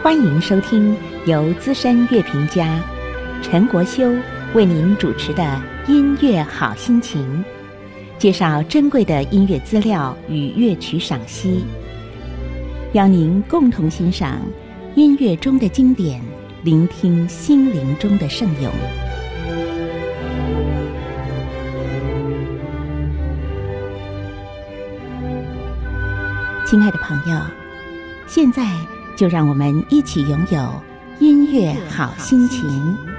欢迎收听由资深乐评家陈国修为您主持的音乐好心情，介绍珍贵的音乐资料与乐曲赏析，邀您共同欣赏音乐中的经典，聆听心灵中的圣咏。亲爱的朋友，现在就让我们一起拥有音乐好心情。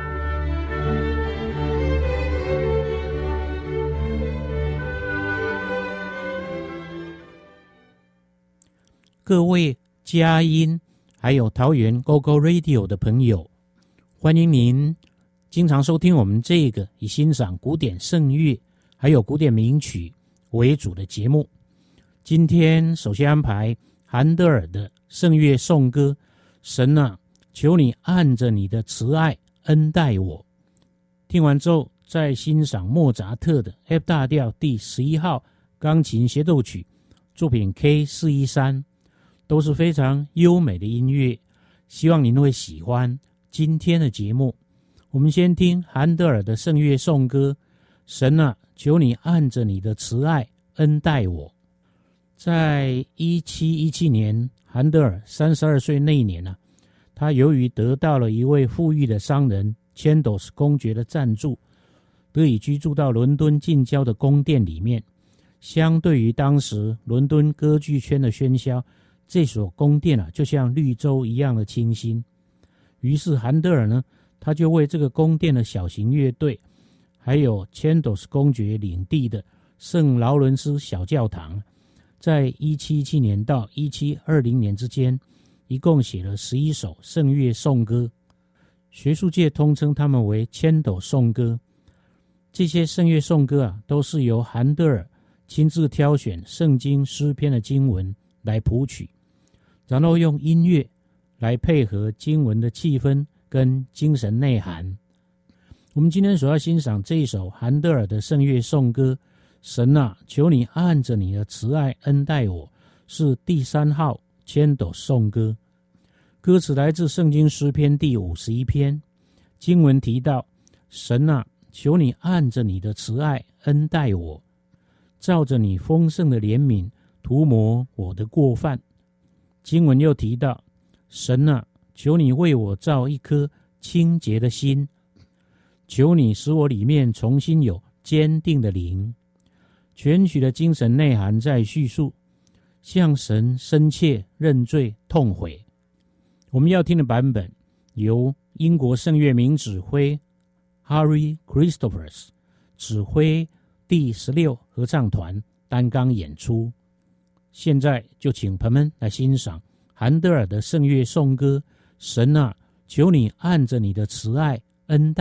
各位佳音还有桃园 GoGo Radio 的朋友，欢迎您经常收听我们这个以欣赏古典圣乐还有古典名曲为主的节目。今天首先安排韩德尔的圣乐颂歌，神啊，求你按着你的慈爱恩待我。听完之后，再欣赏莫扎特的 F 大调第11号钢琴协奏曲作品 K413， 都是非常优美的音乐，希望您会喜欢今天的节目。我们先听韩德尔的圣乐颂歌，神啊，求你按着你的慈爱恩待我。在1717年，韩德尔32岁那一年他由于得到了一位富裕的商人千斗斯公爵的赞助，得以居住到伦敦近郊的宫殿里面。相对于当时伦敦歌剧圈的喧嚣，这所宫殿就像绿洲一样的清新。于是韩德尔他就为这个宫殿的小型乐队，还有千斗斯公爵领地的圣劳伦斯小教堂，在1717年到1720年之间，一共写了11首圣乐颂歌，学术界通称他们为千斗颂歌。这些圣乐颂歌都是由韩德尔亲自挑选圣经诗篇的经文来谱曲，然后用音乐来配合经文的气氛跟精神内涵。我们今天所要欣赏这一首韩德尔的圣乐颂歌，神啊，求你按着你的慈爱恩待我，是第3号千斗颂歌。歌词来自圣经诗篇第51篇，经文提到，神啊，求你按着你的慈爱恩待我，照着你丰盛的怜悯涂抹我的过犯。经文又提到，神啊，求你为我造一颗清洁的心，求你使我里面重新有坚定的灵。全曲的精神内涵在叙述向神深切认罪痛悔。我们要听的版本由英国圣乐名指挥 Harry Christophers 指挥第16合唱团担纲演出。现在就请朋友们来欣赏韩德尔的圣乐颂歌，神啊，求你按着你的慈爱恩待